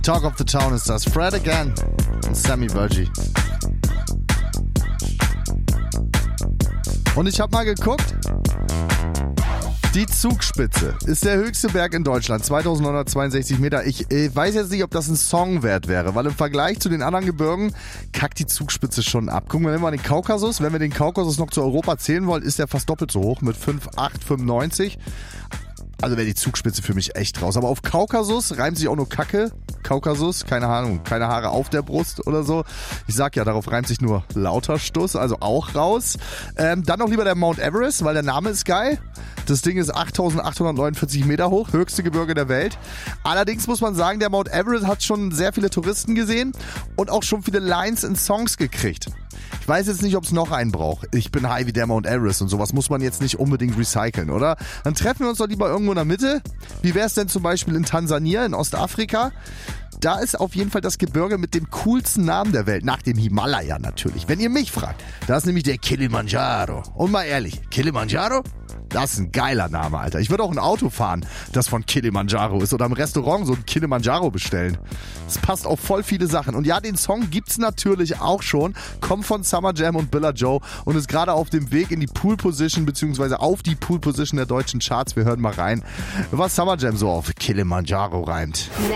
Talk of the Town ist das. Fred Again und Sammy Virgie. Und ich habe mal geguckt. Die Zugspitze ist der höchste Berg in Deutschland, 2962 Meter. Ich weiß jetzt nicht, ob das ein Song wert wäre, weil im Vergleich zu den anderen Gebirgen kackt die Zugspitze schon ab. Gucken wir mal den Kaukasus. Wenn wir den Kaukasus noch zu Europa zählen wollen, ist der fast doppelt so hoch mit 5,895. Also wäre die Zugspitze für mich echt raus. Aber auf Kaukasus reimt sich auch nur Kacke. Kaukasus, keine Ahnung, keine Haare auf der Brust oder so. Ich sag ja, darauf reimt sich nur lauter Stuss, also auch raus. Dann noch lieber der Mount Everest, weil der Name ist geil. Das Ding ist 8.849 Meter hoch, höchste Gebirge der Welt. Allerdings muss man sagen, der Mount Everest hat schon sehr viele Touristen gesehen und auch schon viele Lines in Songs gekriegt. Ich weiß jetzt nicht, ob es noch einen braucht. Ich bin high wie der Mount Everest und sowas muss man jetzt nicht unbedingt recyceln, oder? Dann treffen wir uns doch lieber irgendwo in der Mitte. Wie wäre es denn zum Beispiel in Tansania, in Ostafrika? Da ist auf jeden Fall das Gebirge mit dem coolsten Namen der Welt, nach dem Himalaya natürlich. Wenn ihr mich fragt, da ist nämlich der Kilimanjaro. Und mal ehrlich, Kilimanjaro? Das ist ein geiler Name, Alter. Ich würde auch ein Auto fahren, das von Kilimanjaro ist oder im Restaurant so ein Kilimanjaro bestellen. Das passt auf voll viele Sachen. Und ja, den Song gibt's natürlich auch schon. Kommt von Summer Jam und Billa Joe und ist gerade auf dem Weg in die Pool Position beziehungsweise auf die Pool Position der deutschen Charts. Wir hören mal rein, was Summer Jam so auf Kilimanjaro reimt.